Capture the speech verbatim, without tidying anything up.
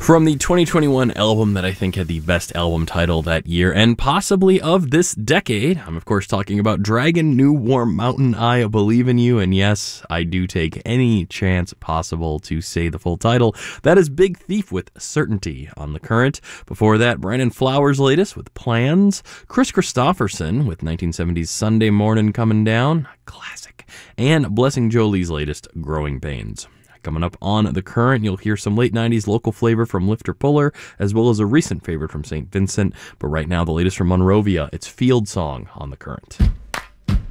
From the twenty twenty-one album that I think had the best album title that year, and possibly of this decade, I'm of course talking about Dragon, New Warm Mountain, I Believe in You, and yes, I do take any chance possible to say the full title. That is Big Thief with Certainty on The Current. Before that, Brandon Flowers' latest with Plans, Chris Christopherson with nineteen seventies Sunday Morning Coming Down, classic, and Blessing Jolie's latest, Growing Pains. Coming up on The Current, you'll hear some late nineties local flavor from Lifter Puller, as well as a recent favorite from Saint Vincent. But right now, the latest from Monrovia, it's Field Song on The Current.